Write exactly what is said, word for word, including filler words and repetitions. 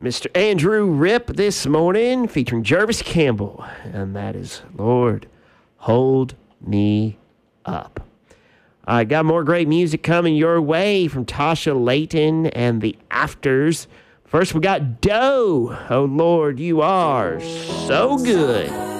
Mister Andrew Ripp this morning, featuring Jervis Campbell, and that is Lord, Hold Me Up. I got more great music coming your way from Tasha Layton and the Afters. First, we got Doe. Oh, Lord, you are so good.